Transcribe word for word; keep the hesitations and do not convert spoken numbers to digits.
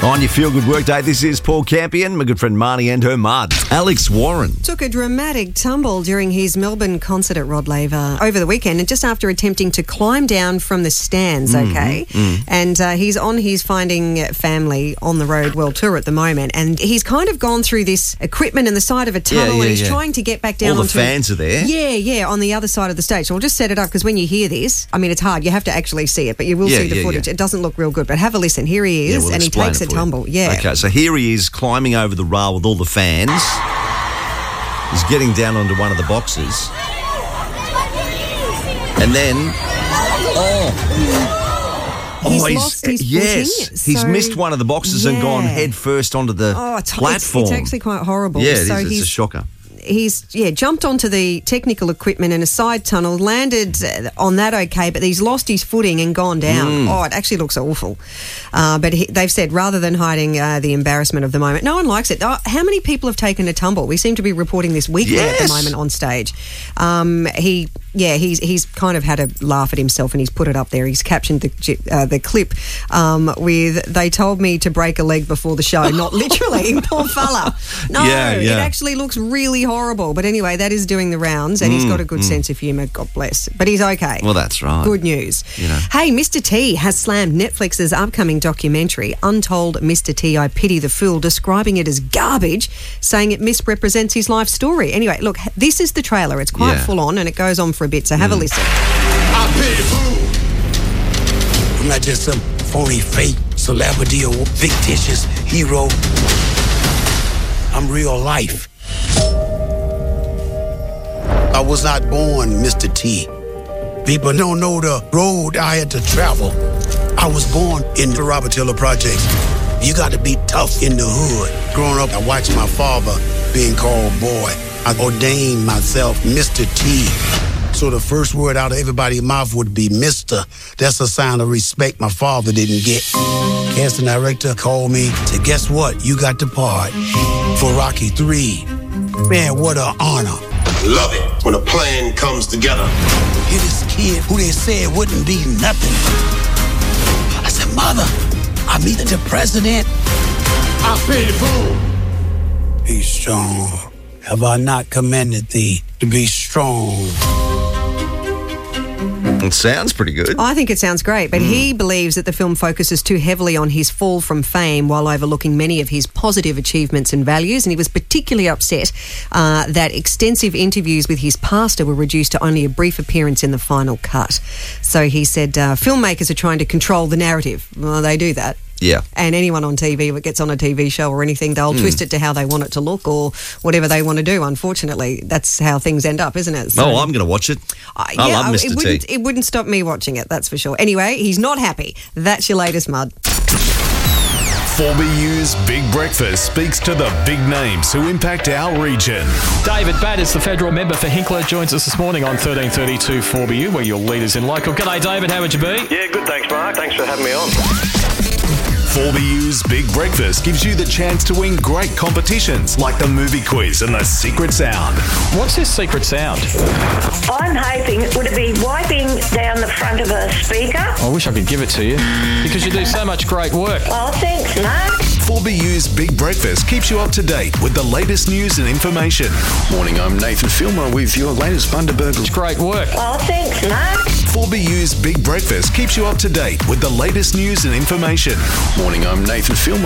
On your Feel Good Workday, this is Paul Campion, my good friend Marnie and her mud. Alex Warren took a dramatic tumble during his Melbourne concert at Rod Laver over the weekend, and just after attempting to climb down from the stands, mm, okay? Mm. And uh, he's on his Finding Family on the Road World Tour at the moment, and he's kind of gone through this equipment in the side of a tunnel, Yeah, yeah, and he's yeah. trying to get back down All the onto... fans are there. Yeah, yeah, on the other side of the stage. So we'll just set it up, because when you hear this, I mean, it's hard. You have to actually see it, but you will Yeah, see the yeah, footage. yeah. It doesn't look real good, but have a listen. Here he Yeah, is, we'll and he explain takes it a for you. tumble. Yeah. Okay, so here he is climbing over the rail with all the fans. He's getting down onto one of the boxes. And then... Oh... He's oh, lost his yes, footing, he's so- missed one of the boxes and gone Yeah. head first onto the Oh, it's, platform. It's, it's actually quite horrible. Yeah, it so is. It's he's, a shocker. He's, yeah, jumped onto the technical equipment in a side tunnel, landed uh, on that okay, but he's lost his footing and gone down. Mm. Oh, it actually looks awful. Uh, but he, they've said, rather than hiding uh, the embarrassment of the moment, no one likes it. Oh, how many people have taken a tumble? We seem to be reporting this weekly Yes. at the moment on stage. Um, he... Yeah, he's he's kind of had a laugh at himself, and he's put it up there. He's captioned the uh, the clip um, with, "They told me to break a leg before the show." Not literally, poor fella. No, Yeah, yeah. it actually looks really horrible. But anyway, that is doing the rounds, and he's got a good sense of humour, God bless. But he's okay. Well, that's right. Good news. You know. Hey, Mister T has slammed Netflix's upcoming documentary, Untold Mister T, I Pity the Fool, describing it as garbage, saying it misrepresents his life story. Anyway, look, this is the trailer. It's quite Yeah. full on, and it goes on for a bit, so have a listen. I pity the fool. I'm not just some phony fake celebrity or fictitious hero. I'm real life. I was not born Mister T. People don't know the road I had to travel. I was born in the Robert Taylor Projects. You got to be tough in the hood. Growing up, I watched my father being called boy. I ordained myself Mister T. So the first word out of everybody's mouth would be Mister That's a sign of respect my father didn't get. Casting director called me to, guess what? You got the part for Rocky three. Man, what an honor. Love it when a plan comes together. Hear this kid who they said wouldn't be nothing. I said, Mother, I meet the president. I pity the fool. Be strong. Have I not commanded thee to be strong? It sounds pretty good. I think it sounds great, but he believes that the film focuses too heavily on his fall from fame while overlooking many of his positive achievements and values, and he was particularly upset uh, that extensive interviews with his pastor were reduced to only a brief appearance in the final cut. So he said uh, filmmakers are trying to control the narrative. Well, they do that. Yeah. And anyone on T V that gets on a T V show or anything, they'll twist it to how they want it to look or whatever they want to do. Unfortunately, that's how things end up, isn't it? So, Oh, I'm going to watch it. uh, I yeah, love Mister It T. wouldn't, it wouldn't stop me watching it, that's for sure. Anyway, he's not happy. That's your latest mud. four B U's Big Breakfast speaks to the big names who impact our region. David Batters, the federal member for Hinkler, joins us this morning on thirteen thirty-two four B U, where your leaders in local. G'day, David. How would you be? Yeah, good, thanks, Mark. Thanks for having me on. four B U's Big Breakfast gives you the chance to win great competitions like the movie quiz and the secret sound. What's this secret sound? I'm hoping, would it be wiping down the front of a speaker? I wish I could give it to you because you do so much great work. Oh, thanks, Mark. four B U's Big Breakfast keeps you up to date with the latest news and information. Morning, I'm Nathan Filmer with your latest Bundaberg. It's great work. Oh, thanks, Mark. four B U's Big Breakfast keeps you up to date with the latest news and information. Morning, I'm Nathan Filmer.